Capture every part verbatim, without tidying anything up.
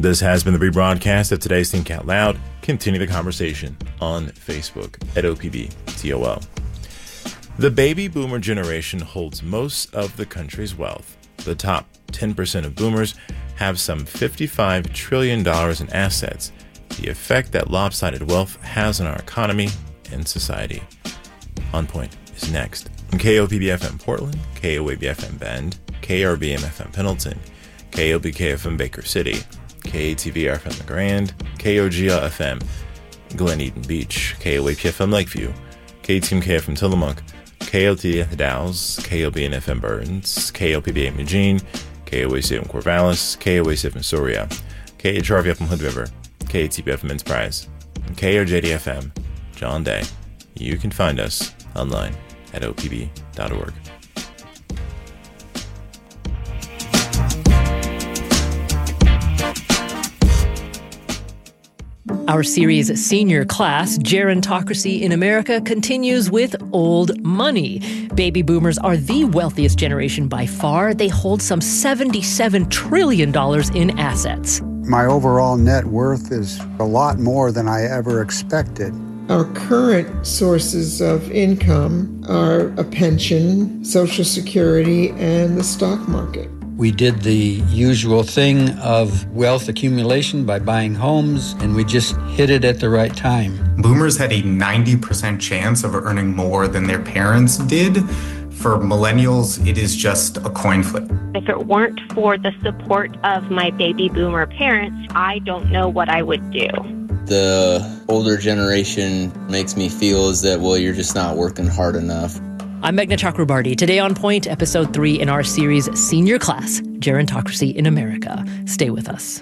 This has been the rebroadcast of today's Think Out Loud. Continue the conversation on Facebook at O P B T O L. The baby boomer generation holds most of the country's wealth. The top ten percent of boomers have some fifty-five trillion dollars in assets. The effect that lopsided wealth has on our economy and society. On Point is next. On K O P B F M Portland, K O A B F M Bend, K R B M F M Pendleton, K O B K F M Baker City, K A T V F M The Grand, K O G L F M Glen Eden Beach, K O A P F M Lakeview, K T M K F M Tillamook, K O T The Dalles, K O B N F M Burns, K O P B A Eugene, K O A C F M Corvallis, K O A C F M Soria, K H R V F M Hood River, K T B F M Enterprise, and K O J D F M John Day. You can find us online at O P B dot org. Our series Senior Class, Gerontocracy in America, continues with old money. Baby boomers are the wealthiest generation by far. They hold some seventy-seven trillion dollars in assets. My overall net worth is a lot more than I ever expected. Our current sources of income are a pension, Social Security, and the stock market. We did the usual thing of wealth accumulation by buying homes, and we just hit it at the right time. Boomers had a ninety percent chance of earning more than their parents did. For millennials, it is just a coin flip. If it weren't for the support of my baby boomer parents, I don't know what I would do. The older generation makes me feel is that, well, you're just not working hard enough. I'm Meghna Chakrabarty. Today on Point, episode three in our series Senior Class, Gerontocracy in America. Stay with us.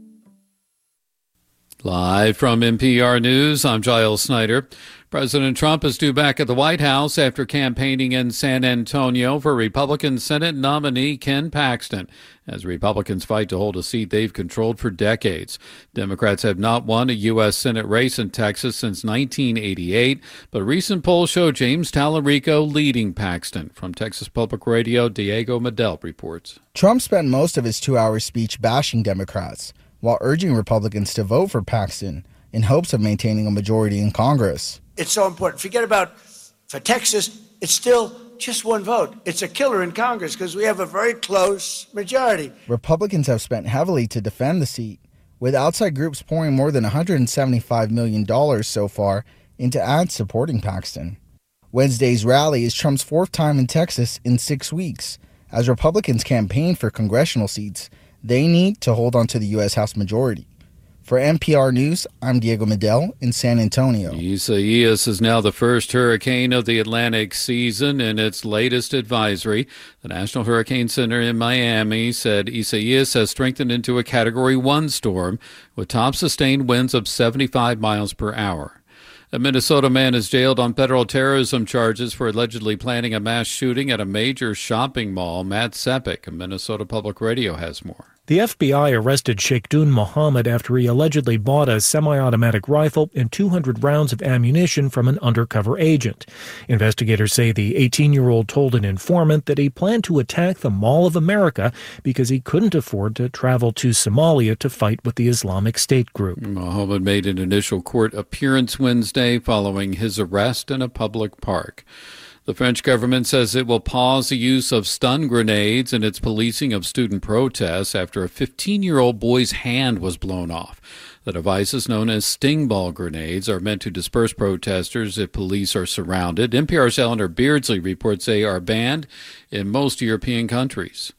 Live from N P R News, I'm Giles Snyder. President Trump is due back at the White House after campaigning in San Antonio for Republican Senate nominee Ken Paxton, as Republicans fight to hold a seat they've controlled for decades. Democrats have not won a U S Senate race in Texas since nineteen eighty-eight, but recent polls show James Tallarico leading Paxton. From Texas Public Radio, Diego Medel reports. Trump spent most of his two-hour speech bashing Democrats, while urging Republicans to vote for Paxton in hopes of maintaining a majority in Congress. It's so important. Forget about, for Texas, it's still just one vote. It's a killer in Congress because we have a very close majority. Republicans have spent heavily to defend the seat, with outside groups pouring more than one hundred seventy-five million dollars so far into ads supporting Paxton. Wednesday's rally is Trump's fourth time in Texas in six weeks. As Republicans campaign for congressional seats, they need to hold on to the U S House majority. For N P R News, I'm Diego Medel in San Antonio. Isaias is now the first hurricane of the Atlantic season in its latest advisory. The National Hurricane Center in Miami said Isaias has strengthened into a Category one storm with top sustained winds of seventy-five miles per hour. A Minnesota man is jailed on federal terrorism charges for allegedly planning a mass shooting at a major shopping mall. Matt Sepik of Minnesota Public Radio has more. The F B I arrested Sheikhdun Mohammed after he allegedly bought a semi-automatic rifle and two hundred rounds of ammunition from an undercover agent. Investigators say the eighteen-year-old told an informant that he planned to attack the Mall of America because he couldn't afford to travel to Somalia to fight with the Islamic State group. Mohammed made an initial court appearance Wednesday following his arrest in a public park. The French government says it will pause the use of stun grenades in its policing of student protests after a fifteen-year-old boy's hand was blown off. The devices, known as sting ball grenades, are meant to disperse protesters if police are surrounded. N P R's Eleanor Beardsley reports they are banned in most European countries.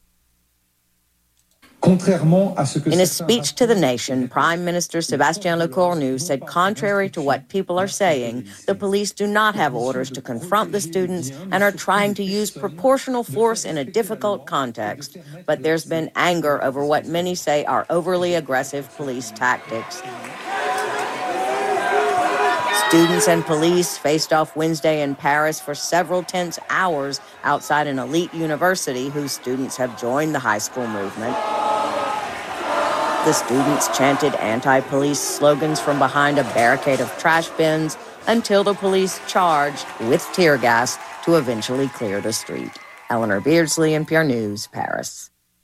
In a speech to the nation, Prime Minister Sébastien Lecornu said contrary to what people are saying, the police do not have orders to confront the students and are trying to use proportional force in a difficult context. But there's been anger over what many say are overly aggressive police tactics. Students and police faced off Wednesday in Paris for several tense hours outside an elite university whose students have joined the high school movement. The students chanted anti-police slogans from behind a barricade of trash bins until the police charged with tear gas to eventually clear the street. Eleanor Beardsley, N P R News, Paris.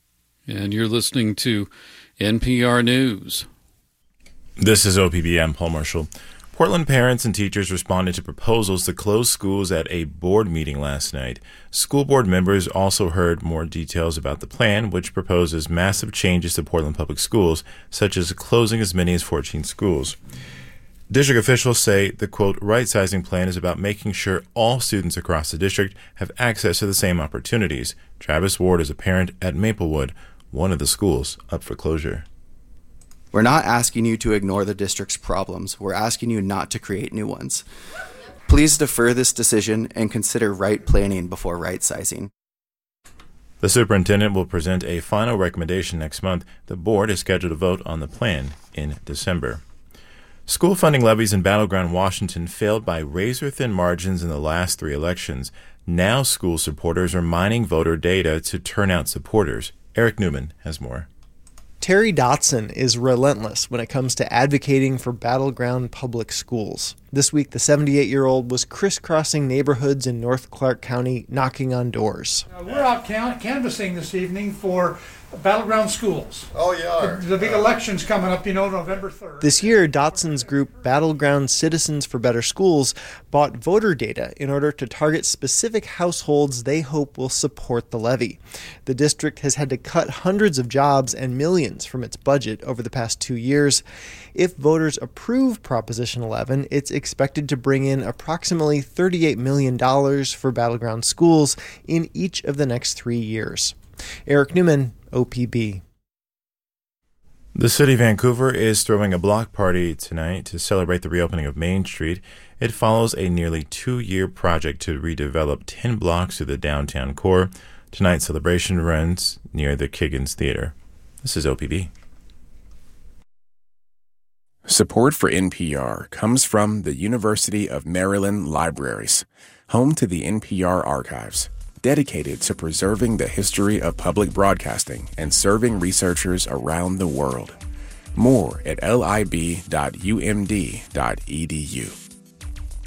And you're listening to N P R News. This is O P B. I'm Paul Marshall. Portland parents and teachers responded to proposals to close schools at a board meeting last night. School board members also heard more details about the plan, which proposes massive changes to Portland public schools, such as closing as many as fourteen schools. District officials say the, quote, right-sizing plan is about making sure all students across the district have access to the same opportunities. Travis Ward is a parent at Maplewood, one of the schools up for closure. We're not asking you to ignore the district's problems. We're asking you not to create new ones. Please defer this decision and consider right planning before right sizing. The superintendent will present a final recommendation next month. The board is scheduled to vote on the plan in December. School funding levies in battleground Washington failed by razor-thin margins in the last three elections. Now school supporters are mining voter data to turn out supporters. Eric Newman has more. Terry Dotson is relentless when it comes to advocating for battleground public schools. This week, the seventy-eight-year-old was crisscrossing neighborhoods in North Clark County, knocking on doors. Uh, we're out can- canvassing this evening for battleground schools. Oh, yeah. The, the big uh, election's coming up, you know, November third. This year, Dotson's group, Battleground Citizens for Better Schools, bought voter data in order to target specific households they hope will support the levy. The district has had to cut hundreds of jobs and millions from its budget over the past two years. If voters approve Proposition eleven, it's expected to bring in approximately thirty-eight million dollars for battleground schools in each of the next three years. Eric Newman, O P B. The city of Vancouver is throwing a block party tonight to celebrate the reopening of Main Street. It follows a nearly two-year project to redevelop ten blocks through the downtown core. Tonight's celebration runs near the Kiggins Theater. This is O P B. Support for N P R comes from the University of Maryland Libraries, home to the N P R archives, dedicated to preserving the history of public broadcasting and serving researchers around the world. More at lib dot u m d dot e d u.